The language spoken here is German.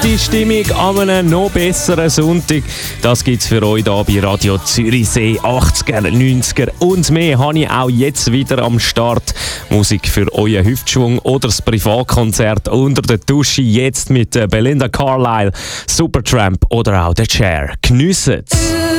Die Stimmung an einem noch besseren Sonntag, das gibt es für euch hier bei Radio Zürichsee. 80er, 90er und mehr habe ich auch jetzt wieder am Start. Musik für euren Hüftschwung oder das Privatkonzert unter der Dusche. Jetzt mit Belinda Carlisle, Supertramp oder auch The Chair. Geniessen's!